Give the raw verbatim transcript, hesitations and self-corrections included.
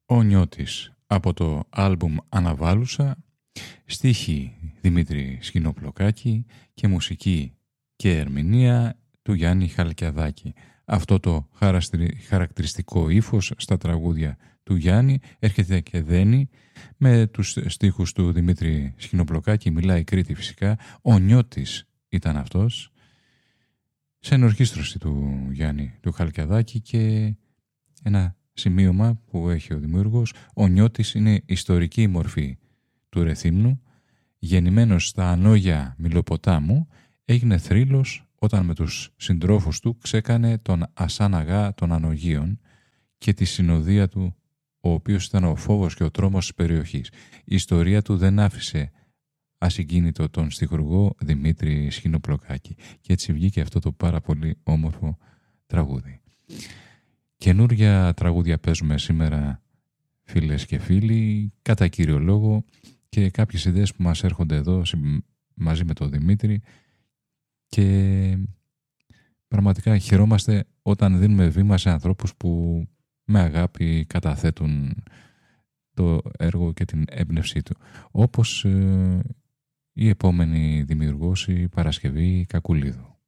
Ο Νιώτης από το άλμπουμ Αναβάλουσα, στίχοι Δημήτρη Σκηνοπλοκάκη και μουσική και ερμηνεία του Γιάννη Χαλκιαδάκη. Αυτό το χαρακτηριστικό ύφος στα τραγούδια του Γιάννη έρχεται και δένει με τους στίχους του Δημήτρη Σκηνοπλοκάκη. Μιλάει Κρήτη φυσικά. Ο Νιώτης ήταν αυτός, σε ενορχήστρωση του Γιάννη του Χαλκιαδάκη, και ένα σημείωμα που έχει ο δημιούργος: ο Νιώτης είναι ιστορική μορφή του Ρεθύμνου. Γεννημένος στα ανόγια Μιλοποτάμου, έγινε θρύλος όταν με τους συντρόφους του ξέκανε τον Ασάναγα των Ανογίων και τη συνοδεία του, ο οποίος ήταν ο φόβος και ο τρόμος της περιοχής. Η ιστορία του δεν άφησε ασυγκίνητο τον στιχουργό Δημήτρη Σκηνοπλοκάκη, και έτσι βγήκε αυτό το πάρα πολύ όμορφο τραγούδι. Καινούρια τραγούδια παίζουμε σήμερα, φίλες και φίλοι, κατά κύριο λόγο, και κάποιες ιδέες που μας έρχονται εδώ μαζί με τον Δημήτρη, και πραγματικά χαιρόμαστε όταν δίνουμε βήμα σε ανθρώπους που με αγάπη καταθέτουν το έργο και την έμπνευσή του. Όπως ε, η επόμενη δημιουργός, η Παρασκευή Κακουλίδου.